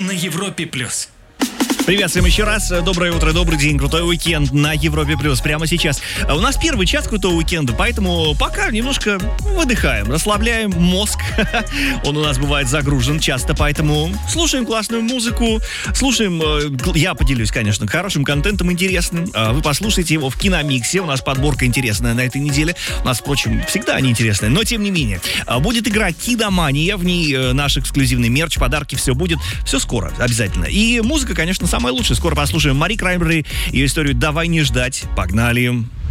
на Европе+. Приветствуем еще раз. Доброе утро, добрый день, крутой уикенд на Европе Плюс. Прямо сейчас. У нас первый час крутого уикенда, поэтому пока немножко выдыхаем, расслабляем мозг. Он у нас бывает загружен часто, поэтому слушаем классную музыку, слушаем, я поделюсь, конечно, хорошим контентом интересным. Вы послушайте его в Киномиксе. У нас подборка интересная на этой неделе. У нас, впрочем, всегда они интересные, но тем не менее. Будет играть Кидомания, в ней наш эксклюзивный мерч, подарки, все будет. Все скоро, обязательно. И музыка, конечно, самое лучшее. Скоро послушаем Мари Краймбрери, ее историю «Давай не ждать». Погнали!